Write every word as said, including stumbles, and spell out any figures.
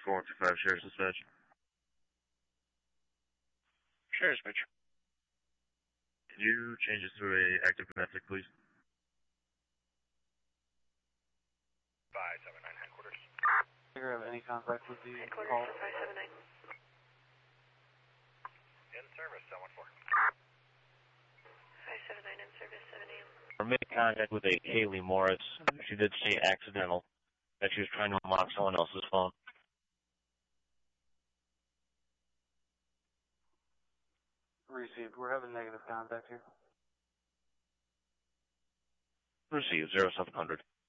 four one two five, Sheriff's Dispatch. Sheriff's Dispatch. Could you change this to a active domestic, please? five seven nine headquarters. Do you have any contact with the Headquarters call? for five seven nine. In service, seven one four. five seven nine in service, seven A M. I made contact with a Kaylee Morris. She did say accidental, that she was trying to unlock someone else's phone. Received. We're having negative contact here. Received, zero seven hundred.